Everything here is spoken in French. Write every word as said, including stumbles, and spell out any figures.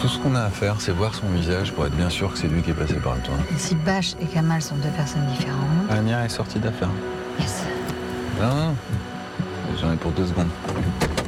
Tout ce qu'on a à faire, c'est voir son visage pour être bien sûr que c'est lui qui est passé par le toit. Et si Bache et Kamal sont deux personnes différentes... Ania est sortie d'affaire. Yes. Non, non. J'en ai pour deux secondes.